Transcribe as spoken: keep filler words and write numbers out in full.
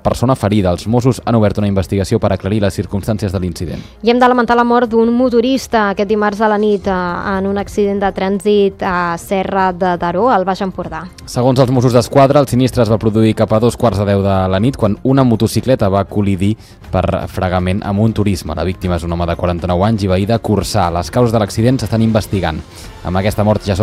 persona ferida. Els Mossos han obert una investigació per aclarir les circumstàncies de l'incident. I hem de lamentar la mort d'un motorista aquest dimarts a la nit en un accident de trànsit a Serra de Daró, al Baix Empordà. Segons els Mossos d'Esquadra, el sinistre es va produir cap a dos quarts de deu de la nit quan una motocicleta va col·lidir per fregament amb un turisme. La víctima és un home de quaranta-nou anys i veí de Corçà. Les causes de l'accident s'estan investigant. Amb aquesta mort ja són